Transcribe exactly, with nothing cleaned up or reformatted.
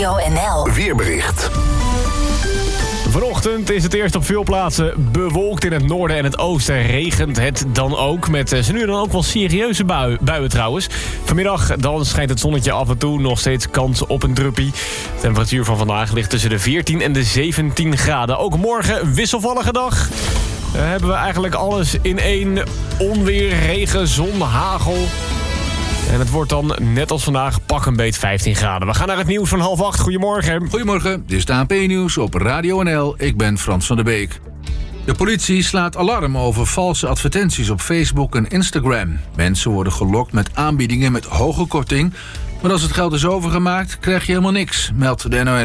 Radio N L Weerbericht. Vanochtend is het eerst op veel plaatsen bewolkt. In het noorden en het oosten regent het dan ook. Met uh, nu dan ook wel serieuze bui, buien trouwens. Vanmiddag dan schijnt het zonnetje af en toe. Nog steeds kans op een druppie. De temperatuur van vandaag ligt tussen de veertien en de zeventien graden. Ook morgen wisselvallige dag. Uh, hebben we eigenlijk alles in één. Onweer, regen, zon, hagel. En het wordt dan, net als vandaag, pak een beet vijftien graden. We gaan naar het nieuws van half acht. Goedemorgen. Goedemorgen, dit is de A N P-nieuws op Radio N L. Ik ben Frans van der Beek. De politie slaat alarm over valse advertenties op Facebook en Instagram. Mensen worden gelokt met aanbiedingen met hoge korting. Maar als het geld is overgemaakt, krijg je helemaal niks, meldt de N O S.